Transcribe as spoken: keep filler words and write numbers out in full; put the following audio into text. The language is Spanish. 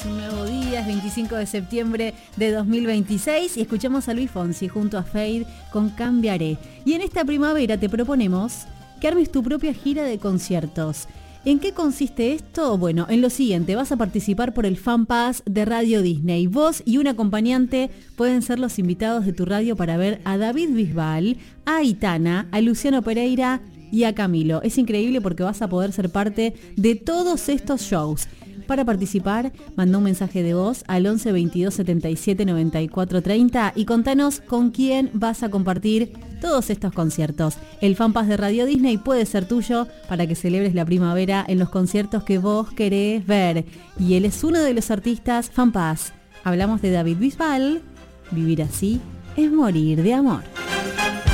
un nuevo día, es veinticinco de septiembre de dos mil veintiséis y escuchamos a Luis Fonsi junto a Fade con Cambiaré. Y en esta primavera te proponemos que armes tu propia gira de conciertos. ¿En qué consiste esto? Bueno, en lo siguiente, vas a participar por el Fan Pass de Radio Disney. Vos y un acompañante pueden ser los invitados de tu radio para ver a David Bisbal, a Aitana, a Luciano Pereira y a Camilo. Es increíble porque vas a poder ser parte de todos estos shows. Para participar, manda un mensaje de voz al once veintidós setenta y siete noventa y cuatro treinta y contanos con quién vas a compartir todos estos conciertos. El Fan Pass de Radio Disney puede ser tuyo para que celebres la primavera en los conciertos que vos querés ver. Y él es uno de los artistas Fan Pass. Hablamos de David Bisbal. Vivir así es morir de amor.